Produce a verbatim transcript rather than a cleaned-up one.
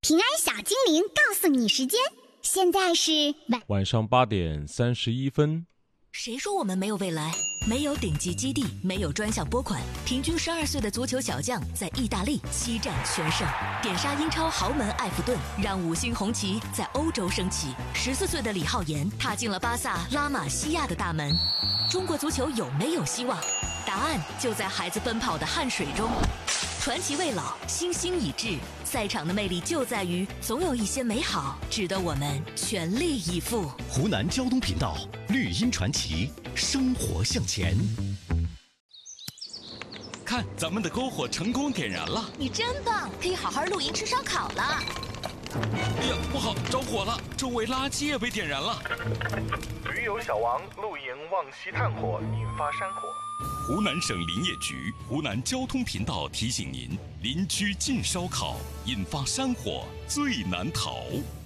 平安小精灵告诉你时间，现在是晚晚上八点三十一分。 谁说我们没有未来？没有顶级基地，没有专项拨款，平均十二岁的足球小将在意大利七战全胜，点杀英超豪门埃弗顿，让五星红旗在欧洲升起。十四岁的李浩言踏进了巴萨拉玛西亚的大门。中国足球有没有希望？答案就在孩子奔跑的汗水中。传奇未老，星星已至，赛场的魅力就在于总有一些美好值得我们全力以赴。 湖南交通频道绿茵传奇，生活向前。 看，咱们的篝火成功点燃了！ 你真棒，可以好好露营吃烧烤了。 哎呀，不好，着火了！周围垃圾也被点燃了。 驴友小王露营忘熄炭火，引发山火。 湖南省林业局、湖南交通频道提醒您：林区禁烧烤，引发山火最难逃。